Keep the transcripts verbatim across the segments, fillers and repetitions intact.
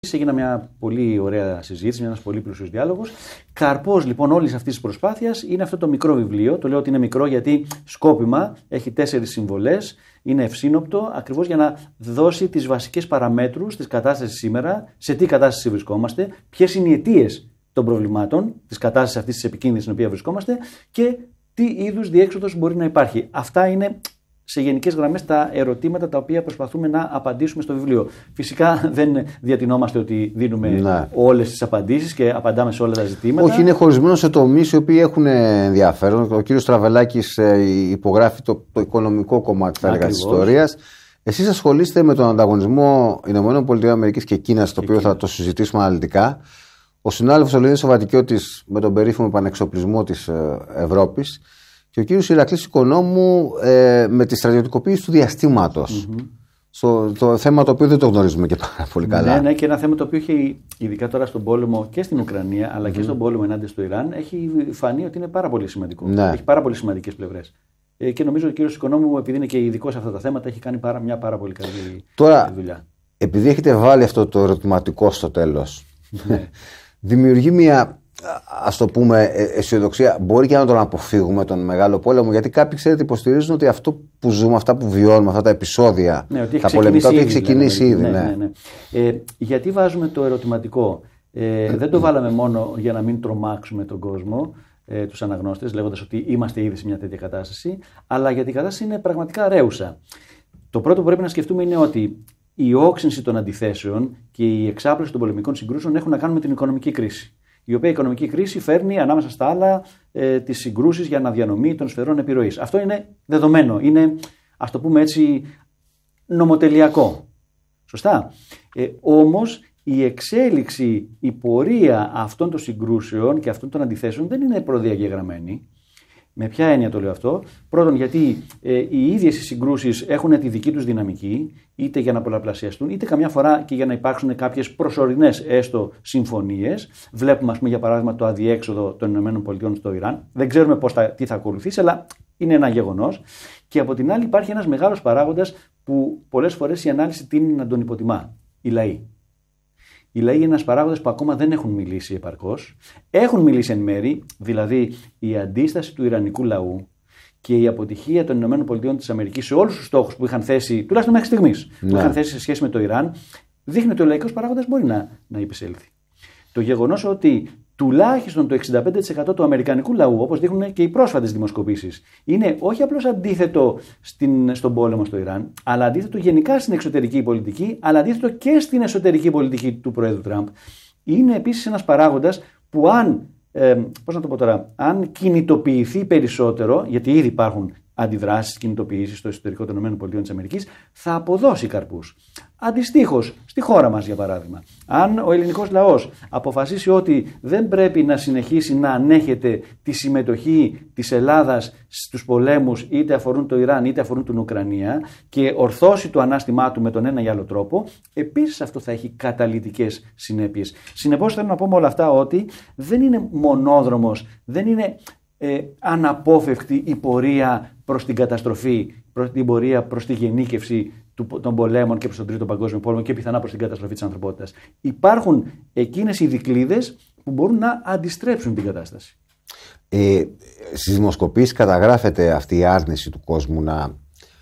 Έγινε μια πολύ ωραία συζήτηση, ένας πολύ πλούσιος διάλογος. Καρπός λοιπόν όλης αυτής της προσπάθειας είναι αυτό το μικρό βιβλίο. Το λέω ότι είναι μικρό γιατί σκόπιμα έχει τέσσερις συμβολές, είναι ευσύνοπτο, ακριβώς για να δώσει τις βασικές παραμέτρους της κατάστασης σήμερα, σε τι κατάσταση βρισκόμαστε, ποιες είναι οι αιτίες των προβλημάτων της κατάστασης αυτής της επικίνδυνης στην οποία βρισκόμαστε και τι είδους διέξοδος μπορεί να υπάρχει. Αυτά είναι σε γενικές γραμμές τα ερωτήματα τα οποία προσπαθούμε να απαντήσουμε στο βιβλίο. Φυσικά δεν διατηνόμαστε ότι δίνουμε ναι. όλες τις απαντήσεις και απαντάμε σε όλα τα ζητήματα. Όχι, είναι χωρισμένο σε τομείς οι οποίοι έχουν ενδιαφέρον. Ο κύριος Τραβελάκης υπογράφει το, το οικονομικό κομμάτι θα έλεγα, της ιστορίας. Εσείς ασχολείστε με τον ανταγωνισμό ΗΠΑ και Κίνας, το οποίο Κίνα. θα το συζητήσουμε αναλυτικά. Ο συνάδελφος ο Λεωνίδας Σαββατικιώτης με τον περίφημο επανεξοπλισμό της Ευρώπης. Και ο κύριος Ηρακλής Οικονόμου ε, με τη στρατιωτικοποίηση του διαστήματος. Mm-hmm. Στο, το θέμα το οποίο δεν το γνωρίζουμε και πάρα πολύ καλά. Ναι, ναι, και ένα θέμα το οποίο έχει, ειδικά τώρα στον πόλεμο και στην Ουκρανία, αλλά mm-hmm. και στον πόλεμο ενάντια στο Ιράν, έχει φανεί ότι είναι πάρα πολύ σημαντικό. Ναι. Έχει πάρα πολύ σημαντικές πλευρές. Ε, και νομίζω ότι ο κύριος Οικονόμου, επειδή είναι και ειδικός σε αυτά τα θέματα, έχει κάνει πάρα, μια πάρα πολύ καλή τώρα, δουλειά. Επειδή έχετε βάλει αυτό το ερωτηματικό στο τέλος, δημιουργεί μια. Ας το πούμε αισιοδοξία, μπορεί και να τον αποφύγουμε τον μεγάλο πόλεμο, γιατί κάποιοι ξέρετε υποστηρίζουν ότι αυτό που ζούμε, αυτά που βιώνουμε, αυτά τα επεισόδια, ναι, τα πολεμικά, ότι έχει ξεκινήσει ήδη. Ναι, ναι, ναι. Ναι. Ε, γιατί βάζουμε το ερωτηματικό? Ε, δεν το βάλαμε μόνο για να μην τρομάξουμε τον κόσμο, ε, τους αναγνώστες, λέγοντας ότι είμαστε ήδη σε μια τέτοια κατάσταση, αλλά γιατί η κατάσταση είναι πραγματικά ρέουσα. Το πρώτο που πρέπει να σκεφτούμε είναι ότι η όξυνση των αντιθέσεων και η εξάπλωση των πολεμικών συγκρούσεων έχουν να κάνουν με την οικονομική κρίση. Η οποία οικονομική κρίση φέρνει ανάμεσα στα άλλα ε, τις συγκρούσεις για αναδιανομή των σφαιρών επιρροής. Αυτό είναι δεδομένο, είναι, ας το πούμε έτσι, νομοτελειακό. Σωστά. Ε, όμως η εξέλιξη, η πορεία αυτών των συγκρούσεων και αυτών των αντιθέσεων δεν είναι προδιαγεγραμμένη. Με ποια έννοια το λέω αυτό? Πρώτον, γιατί ε, οι ίδιες οι συγκρούσεις έχουν τη δική τους δυναμική, είτε για να πολλαπλασιαστούν, είτε καμιά φορά και για να υπάρξουν κάποιες προσωρινές έστω συμφωνίες. Βλέπουμε, ας πούμε, για παράδειγμα, το αδιέξοδο των ΗΠΑ στο Ιράν. Δεν ξέρουμε πώς θα, τι θα ακολουθήσει, αλλά είναι ένα γεγονός. Και από την άλλη, υπάρχει ένας μεγάλος παράγοντας που πολλές φορές η ανάλυση τείνει να τον υποτιμά. Οι λαοί. Οι λαοί είναι ένας παράγοντας που ακόμα δεν έχουν μιλήσει επαρκώς. Έχουν μιλήσει εν μέρη, δηλαδή η αντίσταση του ιρανικού λαού και η αποτυχία των ΗΠΑ σε όλους τους στόχους που είχαν θέσει, τουλάχιστον μέχρι στιγμής, ναι. που είχαν θέσει σε σχέση με το Ιράν, δείχνει ότι ο λαϊκός παράγοντας μπορεί να, να υπησέλθει. Το γεγονός ότι τουλάχιστον το εξήντα πέντε τοις εκατό του αμερικανικού λαού, όπως δείχνουν και οι πρόσφατες δημοσκοπήσεις, είναι όχι απλώς αντίθετο στην, στον πόλεμο στο Ιράν, αλλά αντίθετο γενικά στην εξωτερική πολιτική, αλλά αντίθετο και στην εσωτερική πολιτική του Προέδρου Τραμπ. Είναι επίσης ένας παράγοντας που αν, ε, πώς να το πω τώρα, αν κινητοποιηθεί περισσότερο, γιατί ήδη υπάρχουν αντιδράσεις, κινητοποιήσεις στο εσωτερικό των ΗΠΑ, θα αποδώσει καρπούς. Αντιστοίχως, στη χώρα μας για παράδειγμα, αν ο ελληνικός λαός αποφασίσει ότι δεν πρέπει να συνεχίσει να ανέχεται τη συμμετοχή της Ελλάδας στους πολέμους, είτε αφορούν το Ιράν είτε αφορούν την Ουκρανία, και ορθώσει το ανάστημά του με τον ένα ή άλλο τρόπο, επίσης αυτό θα έχει καταλυτικές συνέπειες. Συνεπώς θέλω να πω με όλα αυτά ότι δεν είναι μονόδρομος, δεν είναι ε, αναπόφευκτη η πορεία προς την καταστροφή, προς την πορεία προς τη γενίκευση των πολέμων και προς τον Τρίτο Παγκόσμιο Πόλεμο και πιθανά προς την καταστροφή της ανθρωπότητας. Υπάρχουν εκείνες οι δικλείδες που μπορούν να αντιστρέψουν την κατάσταση. Ε, στις δημοσκοπήσεις καταγράφεται αυτή η άρνηση του κόσμου να,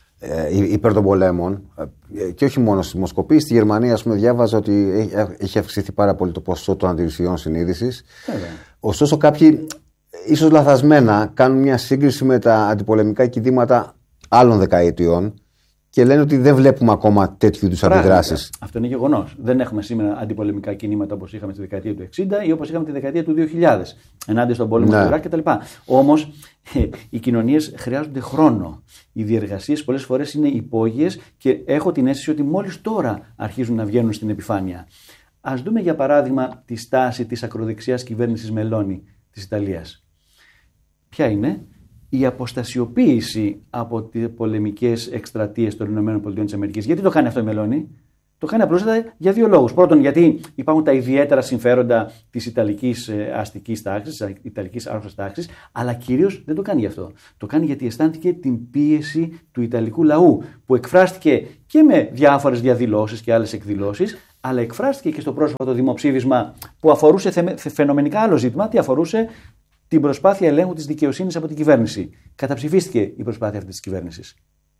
ε, υπέρ των πολέμων, ε, και όχι μόνο στις δημοσκοπήσεις. Στη Γερμανία, ας πούμε, διάβαζα ότι έχει αυξηθεί πάρα πολύ το ποσοστό των αντιρρησιών συνείδησης. Ωστόσο, κάποιοι ίσως λαθασμένα κάνουν μια σύγκριση με τα αντιπολεμικά κινήματα άλλων δεκαετιών και λένε ότι δεν βλέπουμε ακόμα τέτοιου είδους αντιδράσεις. Αυτό είναι γεγονός. Δεν έχουμε σήμερα αντιπολεμικά κινήματα όπως είχαμε στη δεκαετία του εξήντα ή όπως είχαμε τη δεκαετία του δύο χιλιάδες ενάντια στον πόλεμο του Ιράκ κτλ. Όμως οι κοινωνίες χρειάζονται χρόνο. Οι διεργασίες πολλές φορές είναι υπόγειες και έχω την αίσθηση ότι μόλις τώρα αρχίζουν να βγαίνουν στην επιφάνεια. Ας δούμε για παράδειγμα τη στάση της ακροδεξιάς κυβέρνησης Μελώνη της Ιταλίας. Ποια είναι? Η αποστασιοποίηση από τις πολεμικές εκστρατείες των ΗΠΑ. Γιατί το κάνει αυτό η Μελώνη? Το κάνει απλώς για δύο λόγους. Πρώτον, γιατί υπάρχουν τα ιδιαίτερα συμφέροντα της Ιταλικής αστικής τάξης, της Ιταλικής άρχουσας τάξης, αλλά κυρίως δεν το κάνει γι' αυτό. Το κάνει γιατί αισθάνθηκε την πίεση του Ιταλικού λαού, που εκφράστηκε και με διάφορες διαδηλώσεις και άλλες εκδηλώσεις, αλλά εκφράστηκε και στο πρόσφατο δημοψήφισμα που αφορούσε θε, φαινομενικά άλλο ζήτημα. Τι αφορούσε? Την προσπάθεια ελέγχου της δικαιοσύνης από την κυβέρνηση. Καταψηφίστηκε η προσπάθεια αυτή της κυβέρνησης.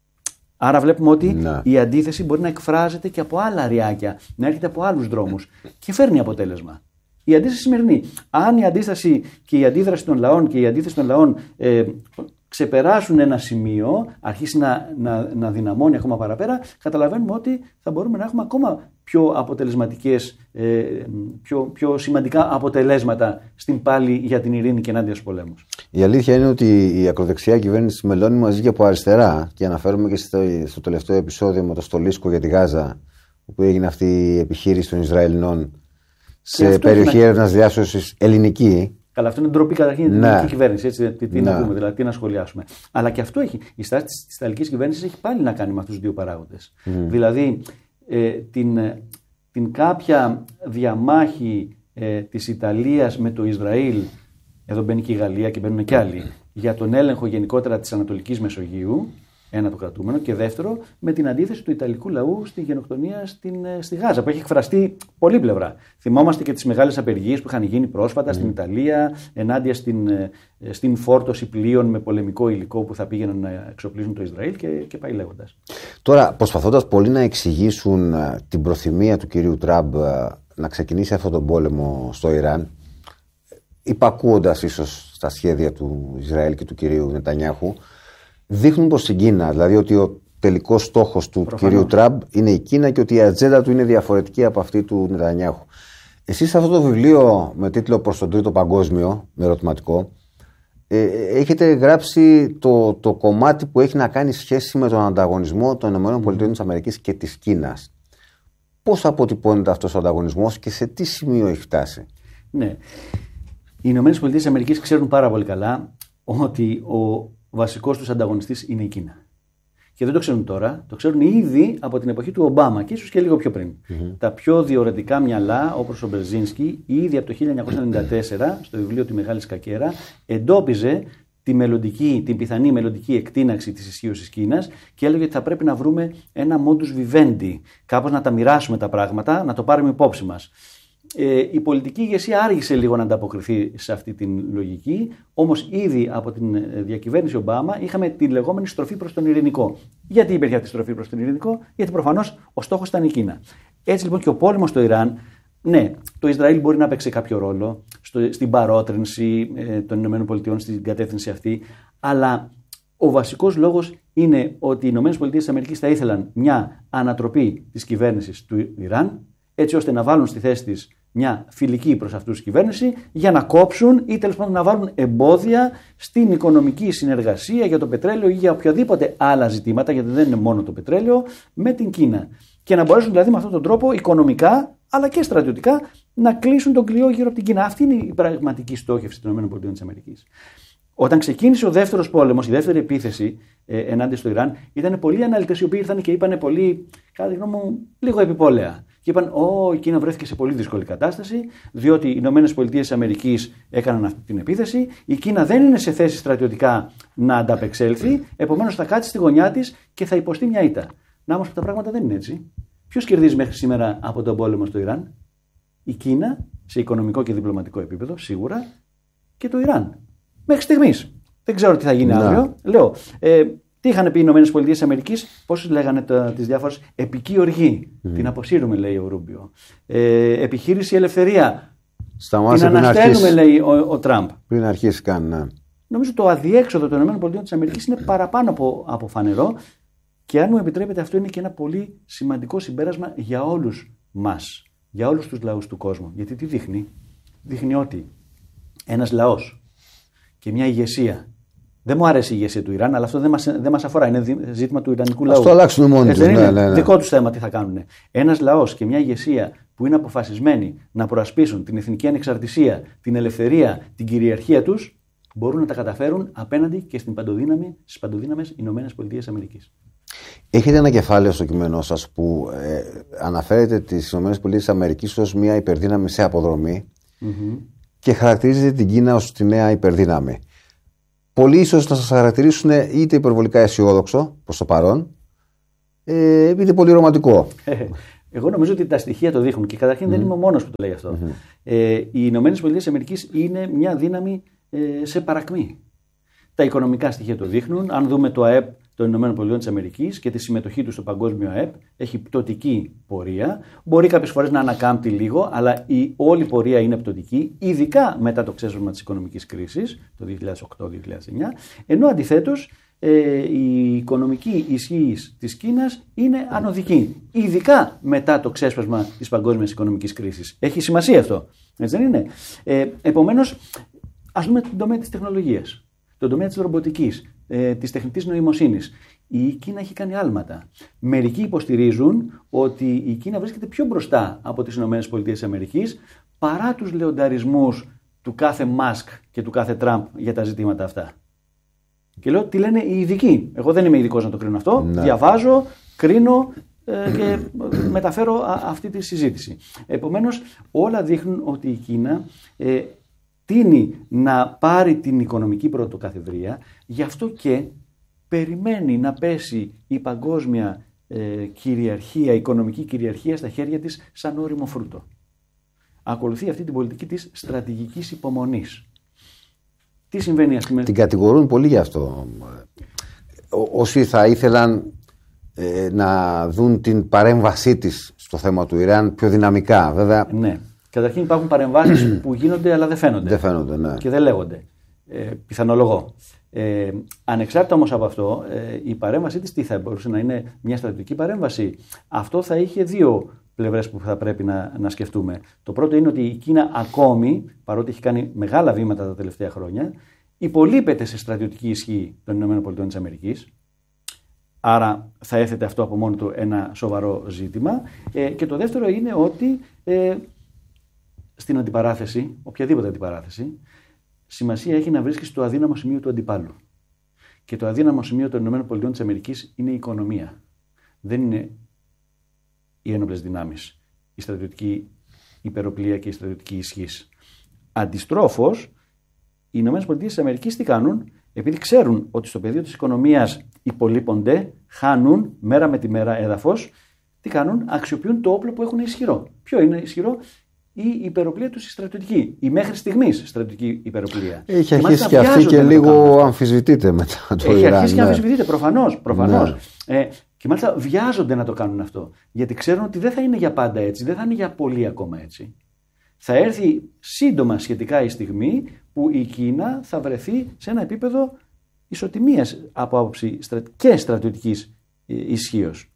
Άρα βλέπουμε ότι να. η αντίθεση μπορεί να εκφράζεται και από άλλα αριάκια, να έρχεται από άλλους δρόμους και φέρνει αποτέλεσμα. Η αντίσταση σημερινή. Αν η αντίσταση και η αντίδραση των λαών και η αντίθεση των λαών ε, ξεπεράσουν ένα σημείο, αρχίσει να, να, να δυναμώνει ακόμα παραπέρα, καταλαβαίνουμε ότι θα μπορούμε να έχουμε ακόμα πιο αποτελεσματικές, ε, πιο, πιο σημαντικά αποτελέσματα στην πάλη για την ειρήνη και ενάντια στους πολέμους. Η αλήθεια είναι ότι η ακροδεξιά κυβέρνηση μελώνει μαζί και από αριστερά, και αναφέρομαι και στο, στο τελευταίο επεισόδιο με το Στολίσκο για τη Γάζα, όπου έγινε αυτή η επιχείρηση των Ισραηλινών σε περιοχή να... έρευνας διάσωσης ελληνική. Καλά, αυτό είναι ντροπή καταρχήν για την ελληνική κυβέρνηση. Έτσι, τι, τι να πούμε, δηλαδή, τι να σχολιάσουμε. Αλλά και αυτό έχει. Η στάση της Ιταλικής κυβέρνησης έχει πάλι να κάνει με αυτούς τους δύο παράγοντες. Mm. Δηλαδή, ε, την, την κάποια διαμάχη ε, της Ιταλίας με το Ισραήλ, εδώ μπαίνει και η Γαλλία και μπαίνουν και άλλοι, για τον έλεγχο γενικότερα της Ανατολικής Μεσογείου, ένα το κρατούμενο, και δεύτερο με την αντίθεση του Ιταλικού λαού στη γενοκτονία στην, στη Γάζα, που έχει εκφραστεί πολλή πλευρά. Θυμόμαστε και τις μεγάλες απεργίες που είχαν γίνει πρόσφατα mm. στην Ιταλία ενάντια στην, στην φόρτωση πλοίων με πολεμικό υλικό που θα πήγαιναν να εξοπλίζουν το Ισραήλ και, και πάει λέγοντας. Τώρα, προσπαθώντας πολλοί να εξηγήσουν την προθυμία του κυρίου Τραμπ να ξεκινήσει αυτόν τον πόλεμο στο Ιράν, υπακούοντας ίσως στα σχέδια του Ισραήλ και του κυρίου Νετανιάχου, δείχνουν προς την Κίνα, δηλαδή ότι ο τελικός στόχος του Προφανώς. κυρίου Τραμπ είναι η Κίνα και ότι η ατζέντα του είναι διαφορετική από αυτή του Νετανιάχου. Εσείς σε αυτό το βιβλίο με τίτλο «Προς τον Τρίτο Παγκόσμιο», με ερωτηματικό, ε, έχετε γράψει το, το κομμάτι που έχει να κάνει σχέση με τον ανταγωνισμό των ΗΠΑ και της Κίνας. Πώς αποτυπώνεται αυτός ο ανταγωνισμός και σε τι σημείο έχει φτάσει? Ναι. Οι ΗΠΑ ξέρουν πάρα πολύ καλά ότι ο Ο βασικός τους ανταγωνιστής είναι η Κίνα. Και δεν το ξέρουν τώρα, το ξέρουν ήδη από την εποχή του Ομπάμα και ίσως και λίγο πιο πριν. Mm-hmm. Τα πιο διορατικά μυαλά, όπως ο Μπρεζίνσκι, ήδη από το χίλια εννιακόσια ενενήντα τέσσερα, στο βιβλίο «Τη Μεγάλη Σκακέρα», εντόπιζε τη μελλοντική, την πιθανή μελλοντική εκτείναξη της ισχύωσης Κίνας και έλεγε ότι θα πρέπει να βρούμε ένα modus vivendi, κάπως να τα μοιράσουμε τα πράγματα, να το πάρουμε υπόψη μας. Ε, η πολιτική ηγεσία άργησε λίγο να ανταποκριθεί σε αυτή την λογική, όμως ήδη από την διακυβέρνηση Ομπάμα είχαμε τη λεγόμενη στροφή προς τον ειρηνικό. Γιατί υπήρχε αυτή η στροφή προς τον ειρηνικό? Γιατί προφανώς ο στόχος ήταν η Κίνα. Έτσι λοιπόν και ο πόλεμος στο Ιράν, ναι, το Ισραήλ μπορεί να παίξει κάποιο ρόλο στο, στην παρότρινση ε, των ΗΠΑ στην κατεύθυνση αυτή, αλλά ο βασικός λόγος είναι ότι οι ΗΠΑ θα ήθελαν μια ανατροπή της κυβέρνησης του Ιράν, έτσι ώστε να βάλουν στη θέση της μια φιλική προς αυτούς τη κυβέρνηση, για να κόψουν ή τέλος πάντων να βάλουν εμπόδια στην οικονομική συνεργασία για το πετρέλαιο ή για οποιαδήποτε άλλα ζητήματα, γιατί δεν είναι μόνο το πετρέλαιο, με την Κίνα. Και να μπορέσουν δηλαδή με αυτόν τον τρόπο οικονομικά αλλά και στρατιωτικά να κλείσουν τον κλειό γύρω από την Κίνα. Αυτή είναι η πραγματική στόχευση των ΗΠΑ. Όταν ξεκίνησε ο δεύτερος πόλεμος, η δεύτερη επίθεση ε, ενάντια στο Ιράν, ήταν πολλοί αναλυτές οι οποίοι ήρθαν και είπαν πολύ, κατά τη γνώμη μου, λίγο επιπόλαια. Και είπαν: Ω, η Κίνα βρέθηκε σε πολύ δύσκολη κατάσταση, διότι οι ΗΠΑ έκαναν αυτή την επίθεση. Η Κίνα δεν είναι σε θέση στρατιωτικά να ανταπεξέλθει, επομένως θα κάτσει στη γωνιά της και θα υποστεί μια ήττα. Να όμως τα πράγματα δεν είναι έτσι. Ποιος κερδίζει μέχρι σήμερα από τον πόλεμο στο Ιράν? Η Κίνα, σε οικονομικό και διπλωματικό επίπεδο, σίγουρα, και το Ιράν. Μέχρι στιγμής. Δεν ξέρω τι θα γίνει αύριο. Λέω. Ε, Τι είχαν πει οι ΗΠΑ, πώς λέγανε τις διάφορες, επική οργή. Mm. Την αποσύρουμε, λέει ο Ρούμπιο. Ε, επιχείρηση ελευθερία. Σταμάσε την αναστέλνουμε, λέει ο, ο Τραμπ. Πριν αρχίσει καν, ναι. Νομίζω το αδιέξοδο των ΗΠΑ είναι παραπάνω από, από φανερό, και αν μου επιτρέπετε, αυτό είναι και ένα πολύ σημαντικό συμπέρασμα για όλους μας, για όλους τους λαούς του κόσμου. Γιατί τι δείχνει? Δείχνει ότι ένας λαός και μια ηγεσία. Δεν μου αρέσει η ηγεσία του Ιράν, αλλά αυτό δεν μας, δεν μας αφορά. Είναι ζήτημα του Ιρανικού λαού. Ας το αλλάξουμε μόνοι τους. Δεν είναι ναι, ναι, ναι. δικό τους θέμα τι θα κάνουν. Ένας λαός και μια ηγεσία που είναι αποφασισμένοι να προασπίσουν την εθνική ανεξαρτησία, την ελευθερία, την κυριαρχία τους, μπορούν να τα καταφέρουν απέναντι και στην παντοδύναμη, στις παντοδύναμες Ηνωμένες Πολιτείες Αμερικής. Έχετε ένα κεφάλαιο στο κείμενό σας που ε, αναφέρετε τις Ηνωμένες Πολιτείες Αμερικής ως μια υπερδύναμη σε αποδρομή mm-hmm. και χαρακτηρίζετε την Κίνα ως τη νέα υπερδύναμη. Πολλοί ίσως να σας χαρακτηρίσουν είτε υπερβολικά αισιόδοξο προς το παρόν, ε, είτε πολύ ρομαντικό. Εγώ νομίζω ότι τα στοιχεία το δείχνουν και καταρχήν mm. δεν είμαι ο μόνος που το λέει αυτό. Mm-hmm. Ε, οι Ηνωμένες Πολιτείες Αμερικής είναι μια δύναμη ε, σε παρακμή. Τα οικονομικά στοιχεία το δείχνουν. Αν δούμε το ΑΕΠ των Ηνωμένων Πολιτειών της Αμερικής και τη συμμετοχή του στο παγκόσμιο ΑΕΠ, έχει πτωτική πορεία. Μπορεί κάποιες φορές να ανακάμπτει λίγο, αλλά η όλη πορεία είναι πτωτική, ειδικά μετά το ξέσπασμα της οικονομικής κρίσης το δύο χιλιάδες οκτώ δύο χιλιάδες εννιά. Ενώ αντιθέτως ε, η οικονομική ισχύς της Κίνας είναι ανωδική, ειδικά μετά το ξέσπασμα της παγκόσμιας οικονομικής κρίσης. Έχει σημασία αυτό, έτσι δεν είναι? Ε, επομένως, ας δούμε τον τομέα της τεχνολογίας, τον τομέα της ρομποτικής, ε, της τεχνητής νοημοσύνης. Η Κίνα έχει κάνει άλματα. Μερικοί υποστηρίζουν ότι η Κίνα βρίσκεται πιο μπροστά από τις ΗΠΑ παρά τους λεονταρισμούς του κάθε Μάσκ και του κάθε Τραμπ για τα ζητήματα αυτά. Και λέω τι λένε οι ειδικοί. Εγώ δεν είμαι ειδικός να το κρίνω αυτό. Ναι. Διαβάζω, κρίνω ε, και μεταφέρω α, αυτή τη συζήτηση. Επομένως, όλα δείχνουν ότι η Κίνα ε, τείνει να πάρει την οικονομική πρωτοκαθεδρία, γι' αυτό και περιμένει να πέσει η παγκόσμια ε, κυριαρχία, η οικονομική κυριαρχία στα χέρια της σαν όριμο φρούτο. Ακολουθεί αυτή την πολιτική της στρατηγικής υπομονής. Τι συμβαίνει, ας πούμε? Την κατηγορούν πολύ γι' αυτό. Όσοι θα ήθελαν ε, να δουν την παρέμβασή της στο θέμα του Ιράν πιο δυναμικά, βέβαια. Ναι. Καταρχήν υπάρχουν παρεμβάσεις που γίνονται αλλά δεν φαίνονται. Δεν φαίνονται, ναι. Και δεν λέγονται. Ε, πιθανολογώ. Ε, ανεξάρτητα όμως από αυτό, ε, η παρέμβασή της τι θα μπορούσε να είναι? Μια στρατιωτική παρέμβαση? Αυτό θα είχε δύο πλευρές που θα πρέπει να, να σκεφτούμε. Το πρώτο είναι ότι η Κίνα ακόμη, παρότι έχει κάνει μεγάλα βήματα τα τελευταία χρόνια, υπολείπεται σε στρατιωτική ισχύ των ΗΠΑ. Άρα θα έθετε αυτό από μόνο του ένα σοβαρό ζήτημα. Ε, και το δεύτερο είναι ότι ε, στην αντιπαράθεση, οποιαδήποτε αντιπαράθεση, σημασία έχει να βρίσκεις το αδύναμο σημείο του αντιπάλου. Και το αδύναμο σημείο των ΗΠΑ είναι η οικονομία. Δεν είναι οι ένοπλες δυνάμεις, η στρατιωτική υπεροπλία και η στρατιωτική ισχύς. Αντιστρόφως, οι ΗΠΑ τι κάνουν? Επειδή ξέρουν ότι στο πεδίο της οικονομίας υπολείπονται, χάνουν μέρα με τη μέρα έδαφος, τι κάνουν? Αξιοποιούν το όπλο που έχουν ισχυρό. Ποιο είναι ισχυρό? Η υπεροπλία τους η στρατιωτική. Η μέχρι στιγμής στρατιωτική υπεροπλία. Έχει αρχίσει και αυτή και λίγο αμφισβητείται μετά το Ιράν. Έχει αρχίσει και αμφισβητείται, προφανώς. προφανώς. Ναι. Ε, και μάλιστα βιάζονται να το κάνουν αυτό. Γιατί ξέρουν ότι δεν θα είναι για πάντα έτσι, δεν θα είναι για πολύ ακόμα έτσι. Θα έρθει σύντομα σχετικά η στιγμή που η Κίνα θα βρεθεί σε ένα επίπεδο ισοτιμίας από άποψη και στρατιωτικής ισχύως.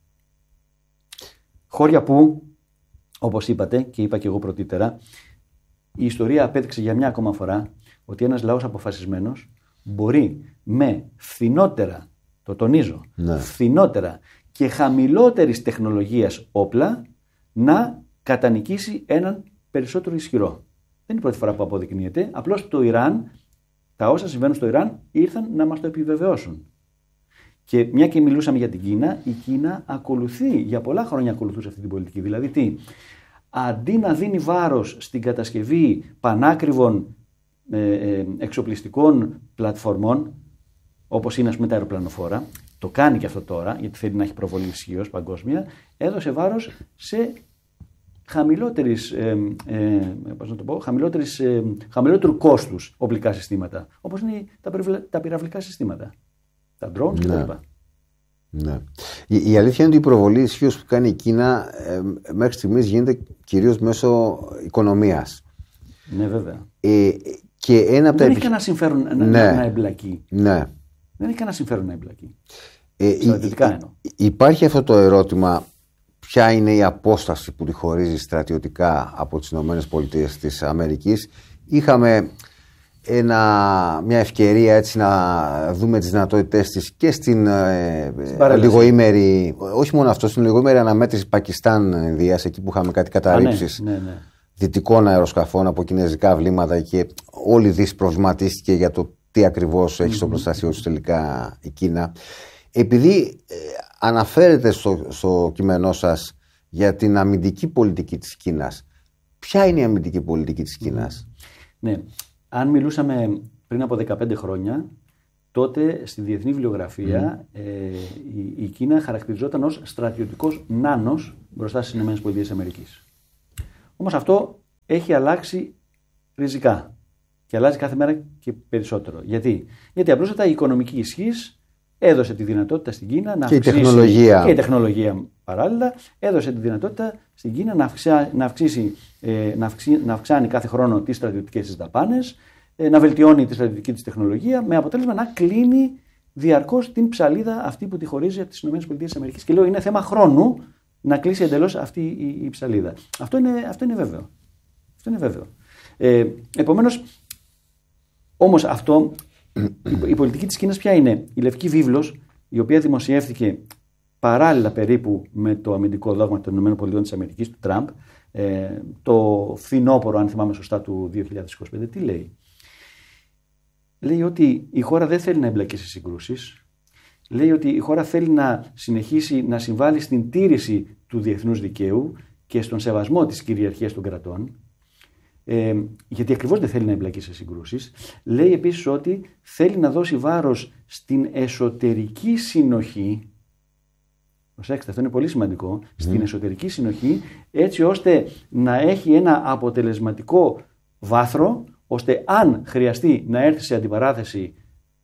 Χώρια που, όπως είπατε και είπα και εγώ πρωτήτερα, η ιστορία απέδειξε για μια ακόμα φορά ότι ένας λαός αποφασισμένος μπορεί με φθηνότερα, το τονίζω, ναι. φθηνότερα και χαμηλότερης τεχνολογίας όπλα να κατανικήσει έναν περισσότερο ισχυρό. Δεν είναι η πρώτη φορά που αποδεικνύεται, απλώς το Ιράν, τα όσα συμβαίνουν στο Ιράν ήρθαν να μας το επιβεβαιώσουν. Και μια και μιλούσαμε για την Κίνα, η Κίνα ακολουθεί, για πολλά χρόνια ακολουθούσε αυτή την πολιτική. Δηλαδή τι? Αντί να δίνει βάρος στην κατασκευή πανάκριβων ε, ε, εξοπλιστικών πλατφορμών, όπως είναι ας πούμε τα αεροπλανοφόρα, το κάνει και αυτό τώρα, γιατί θέλει να έχει προβολή ισχύως παγκόσμια, έδωσε βάρος σε χαμηλότερης, ε, ε, πώς να το πω, χαμηλότερης, ε, χαμηλότερου κόστους οπλικά συστήματα, όπως είναι τα, τα πυραυλικά συστήματα, τα drones κτλ. Ναι. Ναι. Η, η αλήθεια είναι ότι η προβολή ισχύως που κάνει η Κίνα ε, μέχρι στιγμής γίνεται κυρίως μέσω οικονομίας. Ναι, βέβαια. Ε, και ένα από δεν τα... έχει κανένα συμφέρον να, ναι. να, να εμπλακεί. Ναι. Δεν έχει κανένα συμφέρον να εμπλακεί. Ε, στρατιωτικά εννοώ. Υπάρχει αυτό το ερώτημα, ποια είναι η απόσταση που τη χωρίζει στρατιωτικά από τις ΗΠΑ της Αμερικής. Είχαμε ένα, μια ευκαιρία έτσι να δούμε τις δυνατότητες της και στην ε, λιγοήμερη, όχι μόνο αυτό, στην λιγοήμερη αναμέτρηση Πακιστάν-Ινδίας, εκεί που είχαμε κάτι καταρρήψεις ναι, ναι, ναι. δυτικών αεροσκαφών από κινέζικα βλήματα και όλη η Δύση προβληματίστηκε για το τι ακριβώς έχει mm-hmm. στο προστασιό του τελικά η Κίνα. Επειδή ε, αναφέρετε στο, στο κείμενό σας για την αμυντική πολιτική της Κίνας, ποια είναι η αμυντική πολιτική της Κίνας? Ναι. Αν μιλούσαμε πριν από δεκαπέντε χρόνια, τότε στη διεθνή βιβλιογραφία mm. ε, η, η Κίνα χαρακτηριζόταν ως στρατιωτικός νάνος μπροστά στις ΗΠΑ. Όμως αυτό έχει αλλάξει ριζικά και αλλάζει κάθε μέρα και περισσότερο. Γιατί, Γιατί απλούστατα η οικονομική ισχύς έδωσε τη δυνατότητα στην Κίνα να και αυξήσει. Η τεχνολογία. Και η τεχνολογία παράλληλα έδωσε τη δυνατότητα στην Κίνα να, αυξά, να, αυξήσει, ε, να, αυξή, να αυξάνει κάθε χρόνο τις στρατιωτικές της δαπάνες, ε, να βελτιώνει τη στρατιωτική της τεχνολογία, με αποτέλεσμα να κλείνει διαρκώς την ψαλίδα αυτή που τη χωρίζει από τις ΗΠΑ. Και λέω είναι θέμα χρόνου να κλείσει εντελώς αυτή η, η ψαλίδα. Αυτό είναι, αυτό είναι βέβαιο. Αυτό είναι βέβαιο. Ε, επομένως, όμως αυτό. Η πολιτική της Κίνας ποια είναι? Η Λευκή Βίβλος, η οποία δημοσιεύθηκε παράλληλα περίπου με το αμυντικό δόγμα των ΗΠΑ του Τραμπ, ε, το φθινόπωρο, αν θυμάμαι σωστά, του δύο χιλιάδες είκοσι πέντε, τι λέει? Λέει ότι η χώρα δεν θέλει να εμπλακεί σε συγκρούσεις, λέει ότι η χώρα θέλει να συνεχίσει να συμβάλλει στην τήρηση του διεθνούς δικαίου και στον σεβασμό της κυριαρχίας των κρατών, Ε, γιατί ακριβώς δεν θέλει να εμπλακεί σε συγκρούσεις. Λέει επίσης ότι θέλει να δώσει βάρος στην εσωτερική συνοχή. Προσέξτε, αυτό είναι πολύ σημαντικό. Mm. Στην εσωτερική συνοχή, έτσι ώστε να έχει ένα αποτελεσματικό βάθρο, ώστε αν χρειαστεί να έρθει σε αντιπαράθεση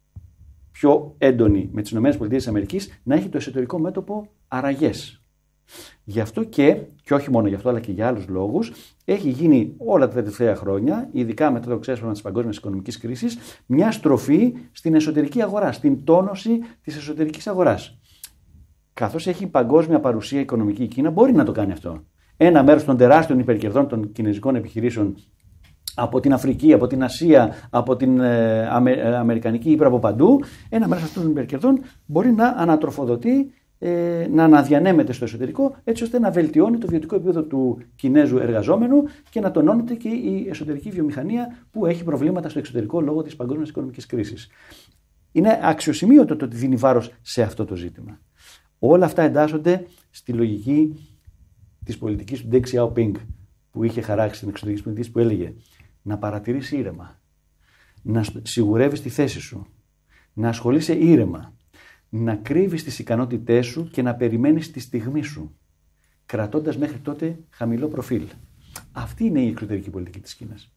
πιο έντονη με τις ΗΠΑ, να έχει το εσωτερικό μέτωπο αραγές. Γι' αυτό και, και όχι μόνο γι' αυτό, αλλά και για άλλους λόγους, έχει γίνει όλα τα τελευταία χρόνια, ειδικά μετά το ξέσπασμα της παγκόσμιας οικονομικής κρίσης, μια στροφή στην εσωτερική αγορά, στην τόνωση της εσωτερικής αγοράς. Καθώς έχει παγκόσμια παρουσία οικονομική η Κίνα, μπορεί να το κάνει αυτό. Ένα μέρος των τεράστιων υπερκερδών των κινέζικων επιχειρήσεων από την Αφρική, από την Ασία, από την ε, Αμε, ε, Αμερικανική ύπρα, από παντού, ένα μέρος αυτών των υπερκερδών μπορεί να ανατροφοδοτεί, ε, να αναδιανέμεται στο εσωτερικό, έτσι ώστε να βελτιώνει το βιωτικό επίπεδο του Κινέζου εργαζόμενου και να τονώνεται και η εσωτερική βιομηχανία που έχει προβλήματα στο εξωτερικό λόγω της παγκόσμιας οικονομικής κρίσης. Είναι αξιοσημείωτο το ότι δίνει βάρος σε αυτό το ζήτημα. Όλα αυτά εντάσσονται στη λογική της πολιτικής του Deng Xiaoping, που είχε χαράξει την εξωτερική πολιτική, που έλεγε να παρατηρείς ήρεμα, να σιγουρεύεις τη θέση σου, να ασχολείσαι ήρεμα, να κρύβεις τις ικανότητές σου και να περιμένεις τη στιγμή σου, κρατώντας μέχρι τότε χαμηλό προφίλ. Αυτή είναι η εξωτερική πολιτική της Κίνας.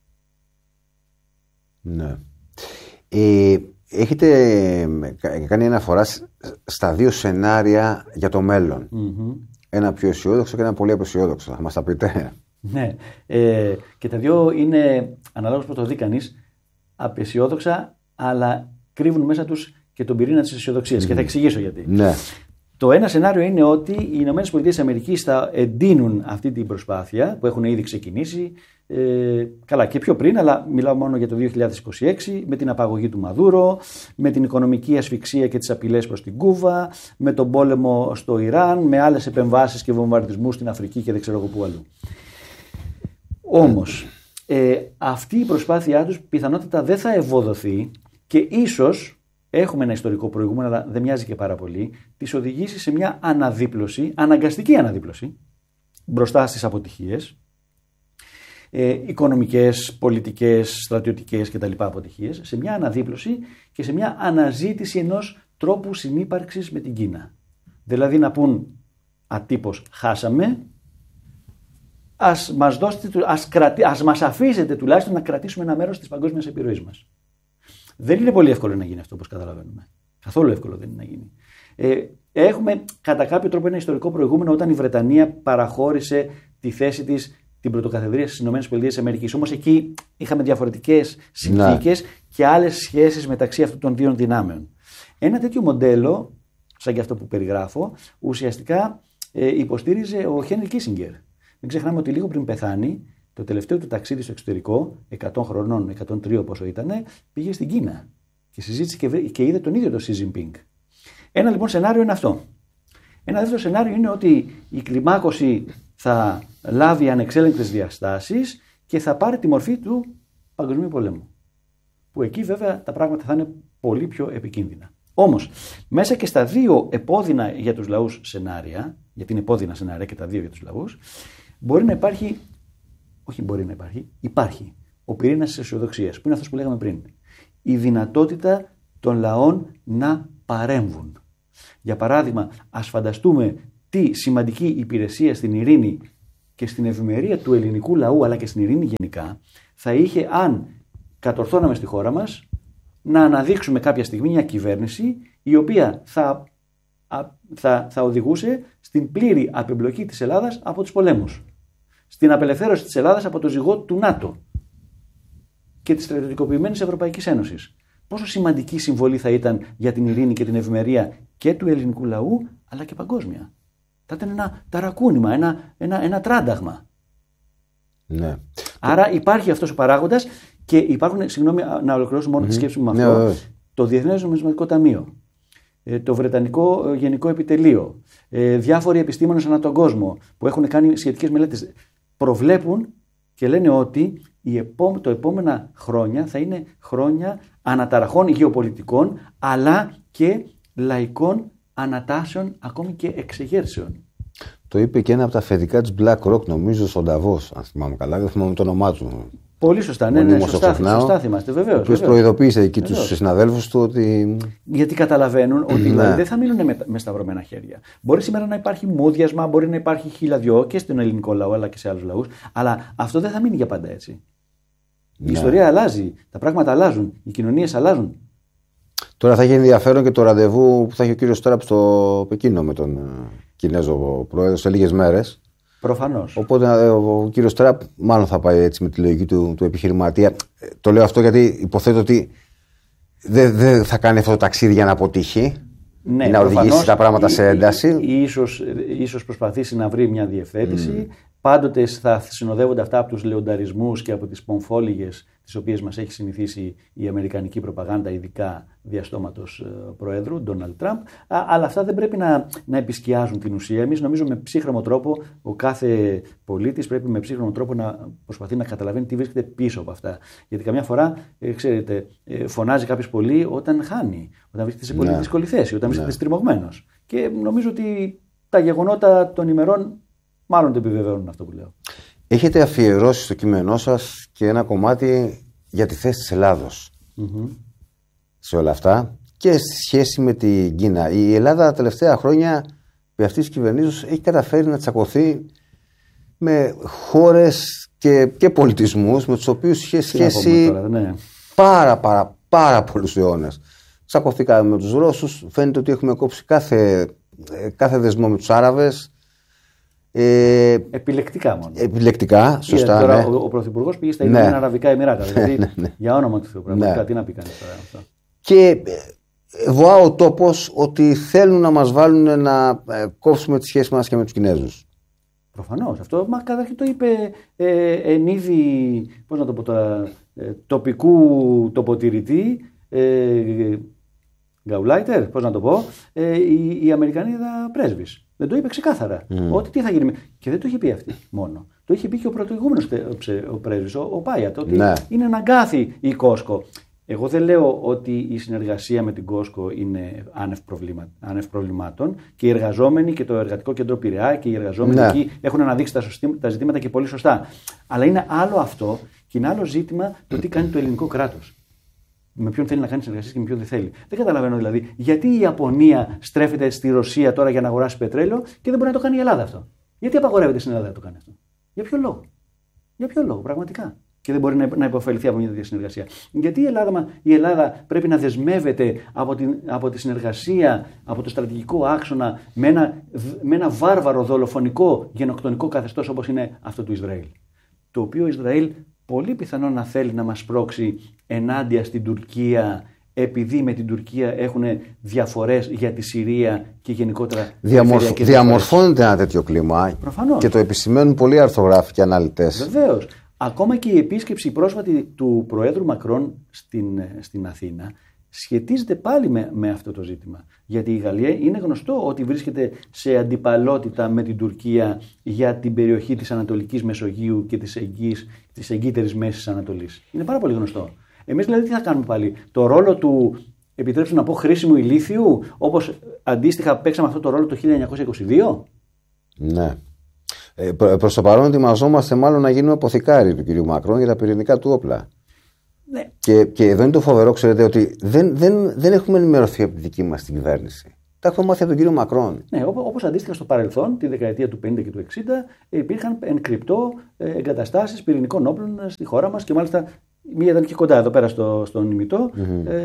Ναι. Ε, έχετε κάνει αναφορά στα δύο σενάρια για το μέλλον. Mm-hmm. Ένα πιο αισιόδοξο και ένα πολύ απεσιόδοξο. Θα μας τα πείτε? Ναι. Ε, και τα δύο είναι, αναλόγως που το δει κανείς, απεσιόδοξα, αλλά κρύβουν μέσα τους και τον πυρήνα της αισιοδοξίας. Mm. Και θα εξηγήσω γιατί. Ναι. Το ένα σενάριο είναι ότι οι Ηνωμένες Πολιτείες Αμερικής θα εντείνουν αυτή την προσπάθεια που έχουν ήδη ξεκινήσει. Ε, καλά, και πιο πριν, αλλά μιλάω μόνο για το δύο χιλιάδες είκοσι έξι, με την απαγωγή του Μαδούρο, με την οικονομική ασφυξία και τις απειλές προς την Κούβα, με τον πόλεμο στο Ιράν, με άλλες επεμβάσεις και βομβαρδισμούς στην Αφρική και δεν ξέρω εγώ πού αλλού. Όμως, ε, αυτή η προσπάθειά τους πιθανότατα δεν θα ευοδοθεί και ίσως, έχουμε ένα ιστορικό προηγούμενο, αλλά δεν μοιάζει και πάρα πολύ, τις οδηγήσει σε μια αναδίπλωση, αναγκαστική αναδίπλωση, μπροστά στις αποτυχίες, ε, οικονομικές, πολιτικές, στρατιωτικές κτλ. Αποτυχίες, σε μια αναδίπλωση και σε μια αναζήτηση ενός τρόπου συνύπαρξης με την Κίνα. Δηλαδή να πούν ατύπως χάσαμε, ας μας, δώσετε, ας, κρατη, ας μας αφήσετε τουλάχιστον να κρατήσουμε ένα μέρος της παγκόσμιας επιρροής μας. Δεν είναι πολύ εύκολο να γίνει αυτό, όπως καταλαβαίνουμε. Καθόλου εύκολο δεν είναι να γίνει. Ε, έχουμε κατά κάποιο τρόπο ένα ιστορικό προηγούμενο όταν η Βρετανία παραχώρησε τη θέση της, την πρωτοκαθεδρία στις ΗΠΑ. Όμως εκεί είχαμε διαφορετικές συνθήκες και άλλες σχέσεις μεταξύ αυτών των δύο δυνάμεων. Ένα τέτοιο μοντέλο, σαν και αυτό που περιγράφω, ουσιαστικά ε, υποστήριζε ο Χένρι Κίσινγκερ. Μην ξεχνάμε ότι λίγο πριν πεθάνει, το τελευταίο του ταξίδι στο εξωτερικό, εκατό χρονών, εκατόν τρία πόσο ήταν, πήγε στην Κίνα και συζήτησε και, και είδε τον ίδιο τον Xi Jinping. Ένα λοιπόν σενάριο είναι αυτό. Ένα δεύτερο σενάριο είναι ότι η κλιμάκωση θα λάβει ανεξέλεγκτες διαστάσεις και θα πάρει τη μορφή του παγκοσμίου πολέμου. Που εκεί βέβαια τα πράγματα θα είναι πολύ πιο επικίνδυνα. Όμως, μέσα και στα δύο επώδυνα για τους λαούς σενάρια, γιατί είναι επώδυνα σενάρια και τα δύο για τους λαούς, μπορεί να υπάρχει, όχι μπορεί να υπάρχει, υπάρχει ο πυρήνας της αισιοδοξίας, που είναι αυτός που λέγαμε πριν. Η δυνατότητα των λαών να παρέμβουν. Για παράδειγμα, ας φανταστούμε τι σημαντική υπηρεσία στην ειρήνη και στην ευημερία του ελληνικού λαού, αλλά και στην ειρήνη γενικά, θα είχε αν κατορθώναμε στη χώρα μας να αναδείξουμε κάποια στιγμή μια κυβέρνηση η οποία θα, θα, θα οδηγούσε στην πλήρη απεμπλοκή της Ελλάδας από τους πολέμους, στην απελευθέρωση της Ελλάδας από το ζυγό του ΝΑΤΟ και της στρατιωτικοποιημένης Ευρωπαϊκής Ένωσης. Πόσο σημαντική συμβολή θα ήταν για την ειρήνη και την ευημερία και του ελληνικού λαού, αλλά και παγκόσμια. Θα ήταν ένα ταρακούνημα, ένα, ένα, ένα τράνταγμα. Ναι. Άρα υπάρχει αυτός ο παράγοντας και υπάρχουν, συγγνώμη να ολοκληρώσω μόνο mm-hmm. τη σκέψη μου με αυτό, ναι, το Διεθνές Νομισματικό Ταμείο, το Βρετανικό Γενικό Επιτελείο, διάφοροι επιστήμονες ανά τον κόσμο που έχουν κάνει σχετικές μελέτες, προβλέπουν και λένε ότι το επόμενα χρόνια θα είναι χρόνια αναταραχών γεωπολιτικών, αλλά και λαϊκών ανατάσεων, ακόμη και εξεγέρσεων. Το είπε και ένα από τα αφεντικά της BlackRock, νομίζω, στον Νταβός, αν θυμάμαι καλά, δεν θυμάμαι το όνομά του. Πολύ σωστά, ναι, ναι, σωστά, σωστά θυμάστε, βεβαίως. Ο οποίος προειδοποίησε εκεί τους συναδέλφους του ότι. Γιατί καταλαβαίνουν ότι δηλαδή, δεν θα μείνουν με, με σταυρωμένα χέρια. Μπορεί σήμερα να υπάρχει μούδιασμα, μπορεί να υπάρχει χίλια-δυο και στον ελληνικό λαό, αλλά και σε άλλους λαούς, αλλά αυτό δεν θα μείνει για πάντα έτσι. Ναι. Η ιστορία αλλάζει, τα πράγματα αλλάζουν, οι κοινωνίες αλλάζουν. Τώρα θα έχει ενδιαφέρον και το ραντεβού που θα έχει ο κύριος Τραμπ στο Πεκίνο με τον Κινέζο πρόεδρο σε λίγες μέρες. Προφανώς. Οπότε ο κύριος Τραμπ μάλλον θα πάει έτσι με τη λογική του, του επιχειρηματία. Το λέω αυτό γιατί υποθέτω ότι δεν δε θα κάνει αυτό το ταξίδι για να αποτύχει. Ναι, να οδηγήσει τα πράγματα σε ένταση. Ίσως, ίσως προσπαθήσει να βρει μια διευθέτηση. Mm. Πάντοτε θα συνοδεύονται αυτά από τους λεονταρισμούς και από τις πομφόλιγες τις οποίες μας έχει συνηθίσει η αμερικανική προπαγάνδα, ειδικά διαστόματος Προέδρου, Ντόναλντ Τραμπ. Αλλά αυτά δεν πρέπει να, να επισκιάζουν την ουσία. Εμείς νομίζω με ψύχρεμο τρόπο, ο κάθε πολίτης πρέπει με ψύχρεμο τρόπο να προσπαθεί να καταλαβαίνει τι βρίσκεται πίσω από αυτά. Γιατί καμιά φορά, ε, ξέρετε, ε, φωνάζει κάποιος πολύ όταν χάνει, όταν βρίσκεται σε πολύ ναι. δύσκολη θέση, όταν βρίσκεται ναι. στριμωγμένος. Και νομίζω ότι τα γεγονότα των ημερών μάλλον το επιβεβαιώνουν αυτό που λέω. Έχετε αφιερώσει στο κείμενό σας και ένα κομμάτι για τη θέση της Ελλάδος mm-hmm. σε όλα αυτά και στη σχέση με την Κίνα. Η Ελλάδα τα τελευταία χρόνια με αυτής της κυβερνήσεως έχει καταφέρει να τσακωθεί με χώρες και, και πολιτισμούς με τους οποίους είχε σχέση τώρα, ναι. πάρα, πάρα, πάρα πολλούς αιώνες. Τσακωθήκαμε με τους Ρώσους, φαίνεται ότι έχουμε κόψει κάθε, κάθε δεσμό με τους Άραβες. Ε, επιλεκτικά μόνο. Επιλεκτικά, σωστά. Τώρα ναι. ο, ο Πρωθυπουργός πήγε στα Ηνωμένα ναι. Αραβικά Εμιράτα. Δηλαδή, ναι, ναι. για όνομα του Θεού, πραγματικά ναι. τι να πει κανείς τώρα αυτό. Και βοά ο τόπος ότι θέλουν να μας βάλουν να κόψουμε τη σχέση μας και με τους Κινέζους. Προφανώς. Αυτό, μα καταρχήν το είπε ε, εν είδη, πώς να το πω τώρα, ε, τοπικού τοποτηρητή, ε, Γκαουλάιτερ, πώς να το πω, ε, η, η Αμερικανίδα πρέσβης. Δεν το είπε ξεκάθαρα. Mm. Ότι τι θα γίνει. Και δεν το είχε πει αυτή μόνο. Το είχε πει και ο προηγούμενος ο πρέσβης, ο, ο Πάιατ, ότι ναι. είναι αναγκάθη η Κόσκο. Εγώ δεν λέω ότι η συνεργασία με την Κόσκο είναι άνευ, προβλήμα, άνευ προβλημάτων και οι εργαζόμενοι και το Εργατικό Κέντρο Πειραιά και οι εργαζόμενοι ναι. εκεί έχουν αναδείξει τα, σωστή, τα ζητήματα και πολύ σωστά. Αλλά είναι άλλο αυτό και είναι άλλο ζήτημα το τι κάνει το ελληνικό κράτος. Με ποιον θέλει να κάνει συνεργασίες και με ποιον δεν θέλει. Δεν καταλαβαίνω δηλαδή γιατί η Ιαπωνία στρέφεται στη Ρωσία τώρα για να αγοράσει πετρέλαιο και δεν μπορεί να το κάνει η Ελλάδα αυτό. Γιατί απαγορεύεται στην Ελλάδα να το κάνει αυτό. Για ποιο λόγο. Για ποιο λόγο, πραγματικά. Και δεν μπορεί να υποφεληθεί από μια τέτοια συνεργασία. Γιατί η Ελλάδα, η Ελλάδα πρέπει να δεσμεύεται από, την, από τη συνεργασία, από το στρατηγικό άξονα με ένα, με ένα βάρβαρο, δολοφονικό, γενοκτονικό καθεστώς όπως είναι αυτό του Ισραήλ. Το οποίο Ισραήλ πολύ πιθανό να θέλει να μας πρόξει ενάντια στην Τουρκία, επειδή με την Τουρκία έχουν διαφορές για τη Συρία και γενικότερα. Διαμορφ... Διαμορφώνεται ένα τέτοιο κλίμα. Προφανώς. Και το επισημαίνουν πολλοί αρθογράφοι και αναλυτές. Βεβαίως. Ακόμα και η επίσκεψη πρόσφατη του Προέδρου Μακρόν στην, στην Αθήνα σχετίζεται πάλι με, με αυτό το ζήτημα. Γιατί η Γαλλία είναι γνωστό ότι βρίσκεται σε αντιπαλότητα με την Τουρκία για την περιοχή της Ανατολικής Μεσογείου και της, εγγύης, της εγκύτερης Μέσης Ανατολής. Είναι πάρα πολύ γνωστό. Εμείς δηλαδή τι θα κάνουμε πάλι. Το ρόλο του, επιτρέψτε να πω, χρήσιμου ηλίθιου, όπως αντίστοιχα παίξαμε αυτό το ρόλο το χίλια εννιακόσια είκοσι δύο. Ναι. Ε, προς το παρόν ετοιμαζόμαστε μάλλον να γίνουμε αποθηκάροι του κυρίου Μακρόν για τα πυρηνικά του όπλα. Ναι. Και, και εδώ είναι το φοβερό, ξέρετε, ότι δεν, δεν, δεν έχουμε ενημερωθεί από τη δική μας την κυβέρνηση. Τα έχουμε μάθει από τον κύριο Μακρόν. Ναι, όπως αντίστοιχα στο παρελθόν, τη δεκαετία του πενήντα και του εξήντα, υπήρχαν εν κρυπτό εγκαταστάσεις πυρηνικών όπλων στη χώρα μας και μάλιστα μία ήταν και κοντά εδώ πέρα στο, στον ημιτό mm-hmm. ε,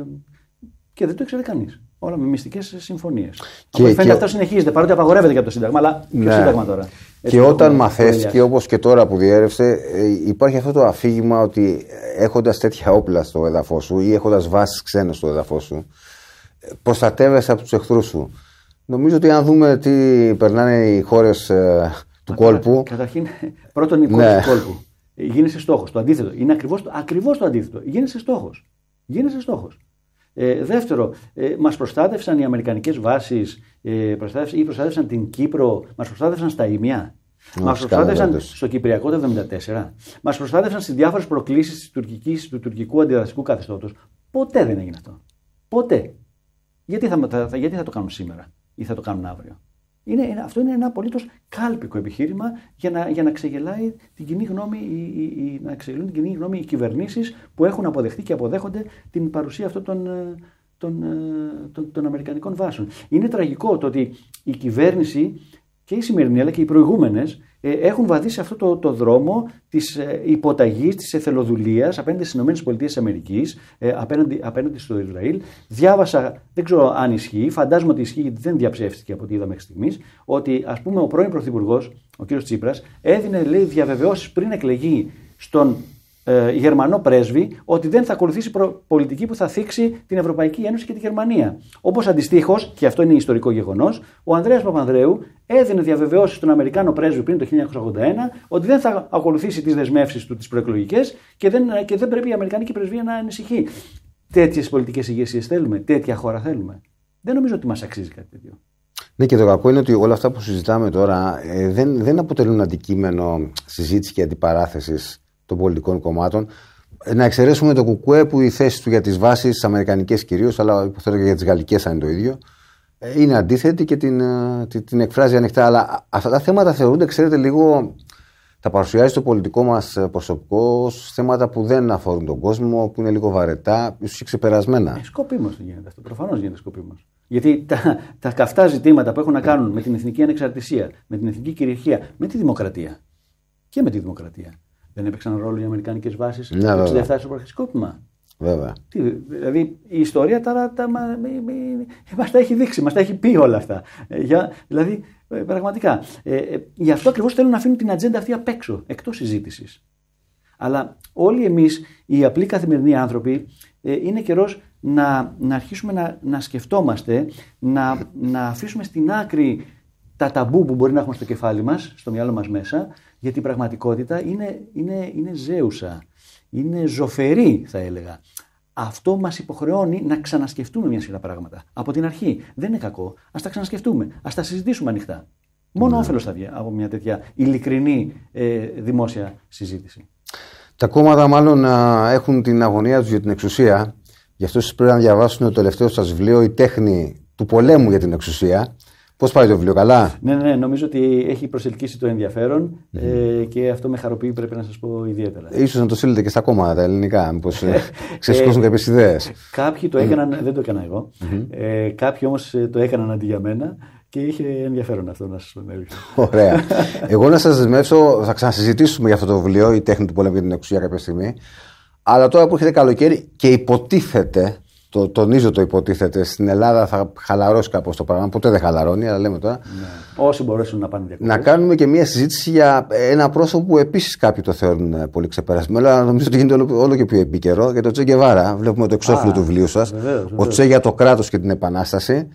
και δεν το ήξερε κανείς. Όλα με μυστικές συμφωνίες. Και, από φαίνεται και... αυτό συνεχίζεται, παρότι απαγορεύεται και από το Σύνταγμα, αλλά και ναι. το Σύνταγμα τώρα. Έτσι, και όταν μαθαίστηκε, όπως και τώρα που διέρευσε, υπάρχει αυτό το αφήγημα ότι έχοντας τέτοια όπλα στο έδαφος σου ή έχοντας βάσεις ξένες στο έδαφος σου, προστατεύεσαι από τους εχθρούς σου. Νομίζω ότι αν δούμε τι περνάνε οι χώρες ε, του Μα, κόλπου. Καταρχήν, πρώτον οι χώρες ναι. του κόλπου. Γίνεσαι στόχος. Το αντίθετο. Είναι ακριβώς, ακριβώς το αντίθετο. Γίνεσαι στόχος. Γίνεσαι στόχος. Ε, δεύτερο, ε, μας προστάτευσαν οι αμερικανικές βάσεις ε, προστάτευσαν, ή προστάτευσαν την Κύπρο, μας προστάτευσαν στα Ιμιά. Μας προστάτευσαν στο Κυπριακό το χίλια εννιακόσια εβδομήντα τέσσερα. Μας προστάτευσαν στις διάφορες προκλήσεις της τουρκικής, του τουρκικού αντιδραστικού καθεστώτος. Ποτέ δεν έγινε αυτό. Ποτέ. Γιατί θα, θα, γιατί θα το κάνουν σήμερα ή θα το κάνουν αύριο. Είναι, αυτό είναι ένα απολύτως κάλπικο επιχείρημα για να, για να ξεγελάει την κοινή γνώμη, η, η, η, να ξεγελούν την κοινή γνώμη οι κυβερνήσεις που έχουν αποδεχτεί και αποδέχονται την παρουσία αυτών των, των, των, των αμερικανικών βάσεων. Είναι τραγικό το ότι η κυβέρνηση και η σημερινή αλλά και οι προηγούμενες ε, έχουν βαδίσει αυτό το, το δρόμο της ε, υποταγής, της εθελοδουλείας απέναντι στις ΗΠΑ, ε, απέναντι, απέναντι στο Ισραήλ. Διάβασα, δεν ξέρω αν ισχύει, φαντάζομαι ότι ισχύει γιατί δεν διαψεύστηκε από ό,τι είδα μέχρι στιγμής, ότι ας πούμε ο πρώην Πρωθυπουργός, ο κ. Τσίπρας, έδινε λέει, διαβεβαιώσεις πριν εκλεγεί στον ε, Γερμανό πρέσβη ότι δεν θα ακολουθήσει προ, πολιτική που θα θίξει την Ευρωπαϊκή Ένωση και τη Γερμανία. Όπως αντιστοίχως, και αυτό είναι ιστορικό γεγονός, ο Ανδρέας Παπανδρέου έδινε διαβεβαιώσεις στον Αμερικάνο πρέσβη πριν το χίλια εννιακόσια ογδόντα ένα ότι δεν θα ακολουθήσει τις δεσμεύσεις του τις προεκλογικές και δεν, και δεν πρέπει η Αμερικανική πρεσβεία να ανησυχεί. Τέτοιες πολιτικές ηγεσίες θέλουμε, τέτοια χώρα θέλουμε. Δεν νομίζω ότι μας αξίζει κάτι τέτοιο. Ναι, και το κακό είναι ότι όλα αυτά που συζητάμε τώρα ε, δεν, δεν αποτελούν αντικείμενο συζήτηση και αντιπαράθεσης των πολιτικών κομμάτων. Να εξαιρέσουμε το Κουκουέ που η θέση του για τις βάσεις, τις αμερικανικές κυρίως, αλλά υποθέτω και για τις γαλλικές αν είναι το ίδιο, είναι αντίθετη και την, την, την εκφράζει ανοιχτά. Αλλά αυτά τα θέματα θεωρούνται, ξέρετε, λίγο. Τα παρουσιάζει στο πολιτικό μας προσωπικό ως θέματα που δεν αφορούν τον κόσμο, που είναι λίγο βαρετά, ίσως και ξεπερασμένα. Ε, σκοπίμως γίνεται αυτό. Προφανώς γίνεται σκοπίμως. Γιατί τα, τα καυτά ζητήματα που έχουν να κάνουν με την εθνική ανεξαρτησία, με την εθνική κυριαρχία, με τη δημοκρατία και με τη δημοκρατία. Δεν έπαιξαν ρόλο οι αμερικανικές βάσεις το χίλια εννιακόσια εξήντα επτά στο πραξικόπημα. Βέβαια. Τι, δηλαδή η ιστορία τώρα τα, μα, μη, μη, μας τα έχει δείξει, μας τα έχει πει όλα αυτά. Ε, για, δηλαδή ε, πραγματικά. Ε, ε, γι' αυτό ακριβώς θέλουν να αφήνουν την ατζέντα αυτή απ' έξω, εκτός συζήτησης. Αλλά όλοι εμείς οι απλοί καθημερινοί άνθρωποι ε, είναι καιρός να, να αρχίσουμε να, να σκεφτόμαστε, να, να αφήσουμε στην άκρη τα ταμπού που μπορεί να έχουμε στο κεφάλι μας, στο μυαλό μας μέσα, γιατί η πραγματικότητα είναι, είναι, είναι ζέουσα. Είναι ζωφερή, θα έλεγα. Αυτό μας υποχρεώνει να ξανασκεφτούμε μια σειρά πράγματα. Από την αρχή. Δεν είναι κακό. Ας τα ξανασκεφτούμε. Ας τα συζητήσουμε ανοιχτά. Μόνο ναι. όφελος θα βγει από μια τέτοια ειλικρινή ε, δημόσια συζήτηση. Τα κόμματα μάλλον α, έχουν την αγωνία τους για την εξουσία. Γι' αυτό σας πρέπει να διαβάσουν το τελευταίο σας βιβλίο, «Η τέχνη του πολέμου για την εξουσία». Πώς πάει το βιβλίο, καλά? Ναι, ναι, νομίζω ότι έχει προσελκύσει το ενδιαφέρον mm. ε, και αυτό με χαροποιεί, πρέπει να σας πω ιδιαίτερα. Ίσως να το στείλετε και στα κόμματα τα ελληνικά, μήπως ξεσηκώσουν ε, κάποιες ιδέες. Κάποιοι το έκαναν, δεν το έκανα εγώ, mm-hmm. ε, κάποιοι όμως το έκαναν αντί για μένα και είχε ενδιαφέρον αυτό να σας πω. Ωραία. Εγώ να σας δεσμεύσω, θα ξανασυζητήσουμε για αυτό το βιβλίο, «Η τέχνη του πολέμου για την εξουσία» κάποια στιγμή. Αλλά τώρα που έρχεται καλοκαίρι και υποτίθεται. Το, τονίζω το υποτίθεται. Στην Ελλάδα θα χαλαρώσει κάπως το πράγμα. Ποτέ δεν χαλαρώνει, αλλά λέμε τώρα. Ναι. Όσοι μπορέσουν να πάνε διακοπές. Να κάνουμε και μια συζήτηση για ένα πρόσωπο που επίσης κάποιοι το θεωρούν πολύ ξεπερασμένο, αλλά νομίζω ότι γίνεται όλο, όλο και πιο επίκαιρο. Για τον Τσε Γκεβάρα. Βλέπουμε το εξώφυλλο του βιβλίου σας. Βεβαίως, βεβαίως. Ο Τσε για το κράτος και την επανάσταση.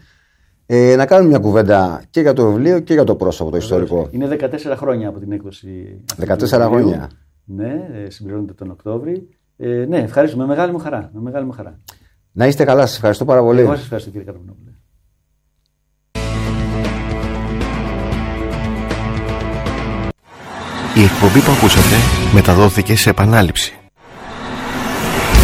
Ε, να κάνουμε μια κουβέντα και για το βιβλίο και για το πρόσωπο, το βεβαίως. Ιστορικό. Είναι δεκατέσσερα χρόνια από την έκδοση. δεκατέσσερα χρόνια. Ναι, συμπληρώνεται τον Οκτώβρη. Ε, ναι, ευχαριστώ. Με μεγάλη μου χαρά. Με μεγάλη μου χαρά. Να είστε καλά, σας ευχαριστώ πάρα πολύ. Εγώ σας ευχαριστώ, κύριε Καραπινόπουλε. Η εκπομπή που ακούσατε μεταδόθηκε σε επανάληψη.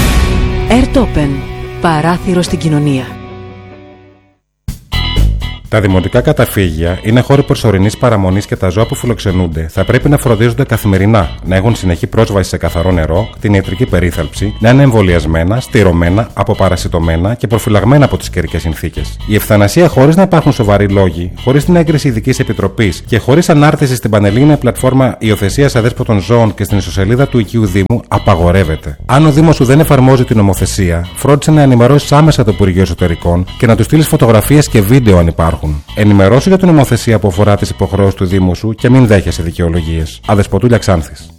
Airtopen. Παράθυρο στην κοινωνία. Τα δημοτικά καταφύγια είναι χώροι προσωρινής παραμονής και τα ζώα που φιλοξενούνται θα πρέπει να φροντίζονται καθημερινά, να έχουν συνεχή πρόσβαση σε καθαρό νερό, την ιατρική περίθαλψη, να είναι εμβολιασμένα, στηρωμένα, αποπαρασιτωμένα και προφυλαγμένα από τις καιρικές συνθήκες. Η ευθανασία χωρίς να υπάρχουν σοβαροί λόγοι, χωρίς την έγκριση ειδικής επιτροπής και χωρίς ανάρτηση στην Πανελλήνια πλατφόρμα υιοθεσίας αδέσποτων ζώων και στην ιστοσελίδα του οικείου Δήμου απαγορεύεται. Αν ο Δήμος σου δεν εφαρμόζει την νομοθεσία, φρόντισε να ενημερώσεις άμεσα το Υπουργείο Εσωτερικών και να του στείλεις φωτογραφίες και βίντεο αν υπάρχουν. Ενημερώσου για την νομοθεσία που αφορά τις υποχρεώσεις του Δήμου σου και μην δέχεσαι δικαιολογίες. Αδεσποτούλια Ξάνθης.